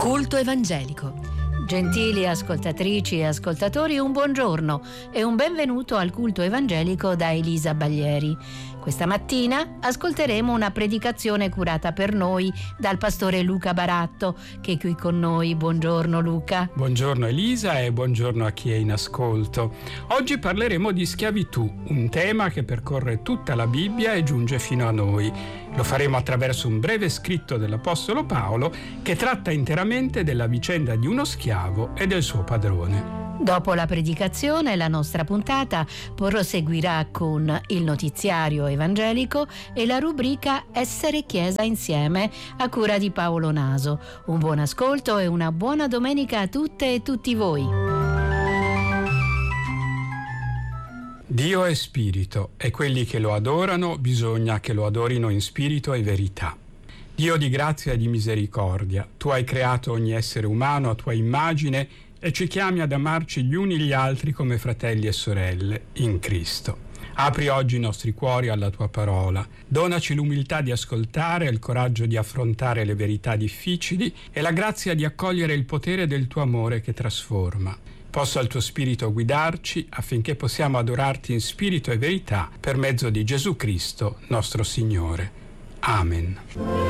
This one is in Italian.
Culto evangelico. Gentili ascoltatrici e ascoltatori, un buongiorno e un benvenuto al culto evangelico da Elisa Baglieri. Questa mattina ascolteremo una predicazione curata per noi dal pastore Luca Baratto, che è qui con noi. Buongiorno Luca. Buongiorno Elisa e buongiorno a chi è in ascolto. Oggi parleremo di schiavitù, un tema che percorre tutta la Bibbia e giunge fino a noi. Lo faremo attraverso un breve scritto dell'Apostolo Paolo che tratta interamente della vicenda di uno schiavo e del suo padrone. Dopo la predicazione, la nostra puntata proseguirà con il notiziario evangelico e la rubrica Essere Chiesa Insieme a cura di Paolo Naso. Un buon ascolto e una buona domenica a tutte e tutti voi. Dio è spirito e quelli che lo adorano bisogna che lo adorino in spirito e verità. Dio di grazia e di misericordia, tu hai creato ogni essere umano a tua immagine e ci chiami ad amarci gli uni gli altri come fratelli e sorelle in Cristo. Apri oggi i nostri cuori alla tua parola, donaci l'umiltà di ascoltare, il coraggio di affrontare le verità difficili e la grazia di accogliere il potere del tuo amore che trasforma. Possa il tuo spirito guidarci affinché possiamo adorarti in spirito e verità per mezzo di Gesù Cristo, nostro Signore. Amen.